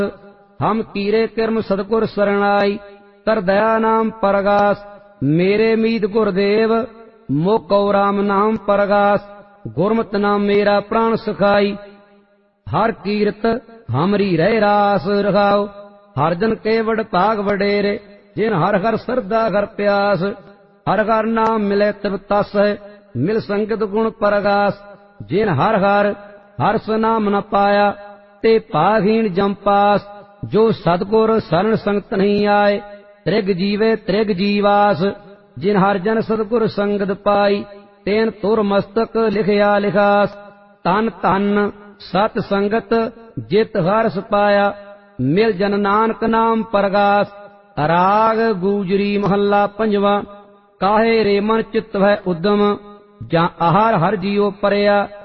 हम कीरे किरम सतगुर सरणाई कर दया नाम परगास मेरे मीत गुरदेव मोको राम नाम परगास गुरमत नाम मेरा प्राण सखाई हर कीरत हमरी रह रास रखाओ हर जन के वड भाग वडेरे जिन हर हर श्रद्धा हर प्यास हर हर नाम मिले तब तस मिल संगत गुण परगास जिन हर हर हर्ष नाम न पाया ते पाहीन जमपास जो सतगुर शरण संगत नहीं आए त्रिग जीवे त्रिग जीवास जिन हर जन सतगुर संगत पाई तेन तुर मस्तक लिखया लिखास तन तन सत संगत जित हर्ष पाया मिल जन नानक नाम परगास राग गूजरी महला पंजवा काहे रे मन चित वह उद्यम जा आहार हर जियो परया